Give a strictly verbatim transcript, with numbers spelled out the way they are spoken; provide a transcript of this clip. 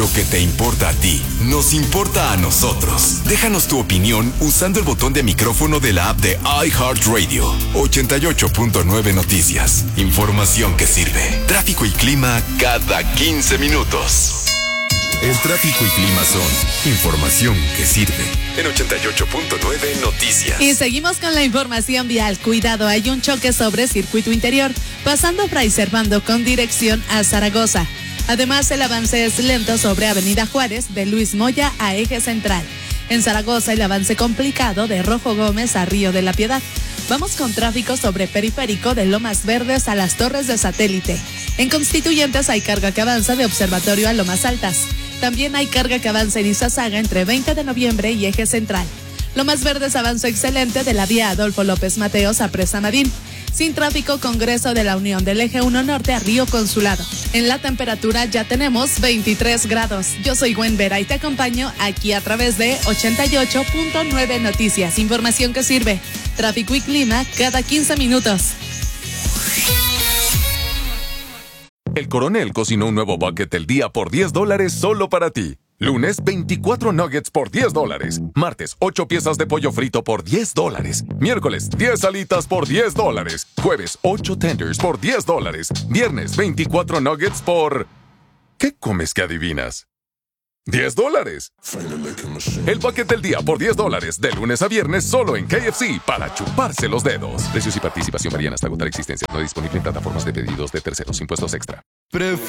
Lo que te importa a ti, nos importa a nosotros. Déjanos tu opinión usando el botón de micrófono de la app de iHeartRadio. ochenta y ocho punto nueve Noticias. Información que sirve. Tráfico y clima cada quince minutos. El tráfico y clima son información que sirve. En ochenta y ocho punto nueve Noticias. Y seguimos con la información vial. Cuidado, hay un choque sobre circuito interior, pasando Fray Servando con dirección a Zaragoza. Además, el avance es lento sobre Avenida Juárez, de Luis Moya a Eje Central. En Zaragoza, el avance complicado de Rojo Gómez a Río de la Piedad. Vamos con tráfico sobre Periférico de Lomas Verdes a las Torres de Satélite. En Constituyentes hay carga que avanza de Observatorio a Lomas Altas. También hay carga que avanza en Izazaga entre veinte de noviembre y Eje Central. Lomas Verdes, avance excelente de la vía Adolfo López Mateos a Presa Madín. Sin tráfico, Congreso de la Unión del Eje uno Norte a Río Consulado. En la temperatura ya tenemos veintitrés grados. Yo soy Gwen Vera y te acompaño aquí a través de ochenta y ocho punto nueve Noticias. Información que sirve. Tráfico y clima cada quince minutos. El Coronel cocinó un nuevo bucket del día por diez dólares solo para ti. Lunes, veinticuatro nuggets por diez dólares. Martes, ocho piezas de pollo frito por diez dólares. Miércoles, diez alitas por diez dólares. Jueves, ocho tenders por diez dólares. Viernes, veinticuatro nuggets por... ¿Qué comes que adivinas? diez dólares. El bucket del día por diez dólares. De lunes a viernes solo en K F C para chuparse los dedos. Precios y participación varían hasta agotar existencias. No disponible en plataformas de pedidos de terceros. Impuestos extra. Prefiero